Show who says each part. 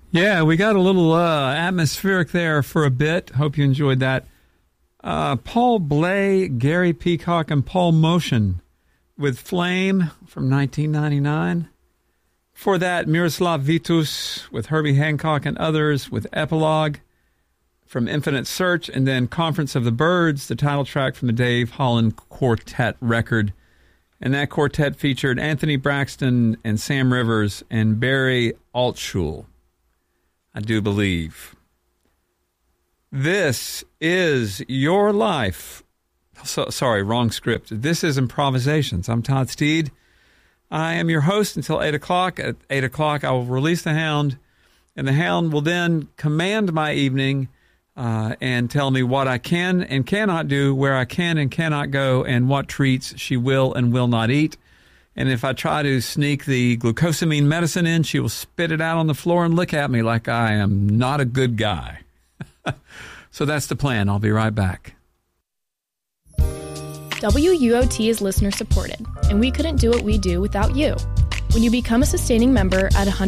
Speaker 1: Yeah, we got a little atmospheric there for a bit. Hope you enjoyed that. Paul Bley, Gary Peacock, and Paul Motion with Flame from 1999. For that, Miroslav Vitus with Herbie Hancock and others with Epilogue from Infinite Search, and then Conference of the Birds, the title track from the Dave Holland Quartet record. And that quartet featured Anthony Braxton and Sam Rivers and Barry Altschul, I do believe. This is Your Life. Sorry, wrong script. This is Improvisations. I'm Todd Steed. I am your host until 8 o'clock. At 8 o'clock, I will release the Hound, and the Hound will then command my evening and tell me what I can and cannot do, where I can and cannot go, and what treats she will and will not eat. And if I try to sneak the glucosamine medicine in, she will spit it out on the floor and look at me like I am not a good guy. So that's the plan. I'll be right back.
Speaker 2: WUOT is listener supported, and we couldn't do what we do without you. When you become a sustaining member at $100